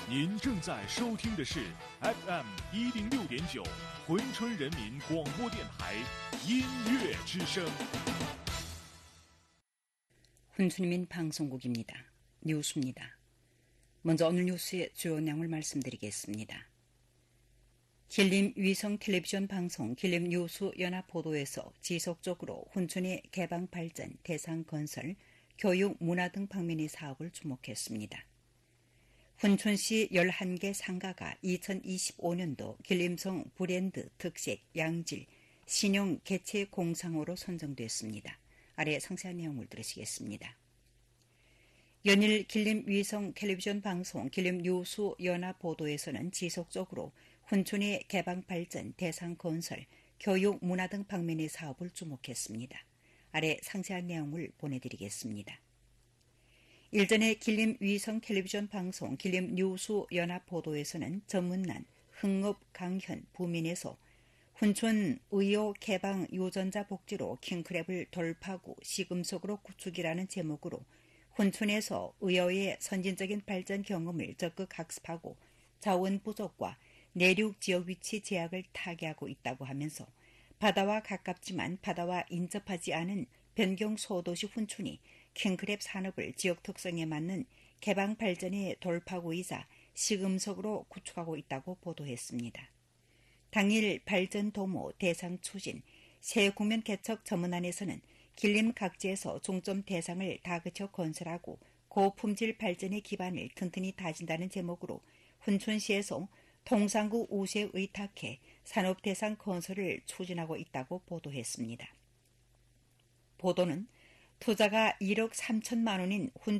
您正在收听的是 FM 106.9珲春人民广播电台音乐之声。 훈수민 방송국입니다. 뉴스입니다. 먼저 오늘 뉴스의 주요 내용을 말씀드리겠습니다. 길림 위성 텔레비전 방송 길림 뉴스 연합 보도에서 지속적으로 훈촌의 개방 발전, 대상 건설, 교육, 문화 등 방면의 사업을 주목했습니다. 훈촌시 11개 상가가 2025년도 길림성 브랜드 특색 양질 신용 개체 공상호로 선정됐습니다. 아래 상세한 내용을 들으시겠습니다. 연일 길림 위성 텔레비전 방송 길림 뉴스 연합 보도에서는 지속적으로 훈촌의 개방 발전, 대상 건설, 교육, 문화 등 방면의 사업을 주목했습니다. 아래 상세한 내용을 보내드리겠습니다. 일전에 길림 위성 텔레비전 방송 길림 뉴스 연합 보도에서는 전문난 흥업 강현 부민에서 훈촌 의료 개방 유전자 복지로 킹크랩을 돌파구 시금석으로 구축이라는 제목으로 훈촌에서 의료의 선진적인 발전 경험을 적극 학습하고 자원 부족과 내륙 지역 위치 제약을 타개하고 있다고 하면서 바다와 가깝지만 바다와 인접하지 않은 변경 소도시 훈촌이 킹크랩 산업을 지역 특성에 맞는 개방 발전의 돌파구이자 시금석으로 구축하고 있다고 보도했습니다. 당일 발전 도모 대상 추진 새 국면 개척 전문안에서는 길림 각지에서 중점 대상을 다그쳐 건설하고 고품질 발전의 기반을 튼튼히 다진다는 제목으로 훈촌시에서 통상구 우시에 의탁해 산업 대상 건설을 추진하고 있다고 보도했습니다. 보도는 투자가 1억 3천만 원인 훈촌